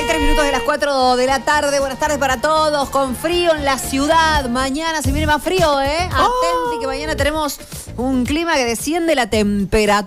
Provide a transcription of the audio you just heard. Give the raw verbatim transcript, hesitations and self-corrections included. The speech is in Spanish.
tres minutos de las cuatro de la tarde. Buenas tardes para todos. Con frío en la ciudad. Mañana se viene más frío, ¿eh? Atenti que mañana tenemos un clima que desciende la temperatura.